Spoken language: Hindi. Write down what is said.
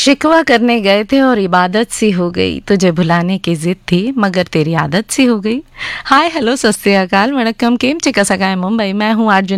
शिकवा करने गए थे और इबादत सी हो गई, तुझे भुलाने की जिद थी मगर तेरी आदत सी हो गई। हाय हेलो सत श्री अकाल वणक्कम केम चिका सगाए मुंबई। मैं हूँ आरजे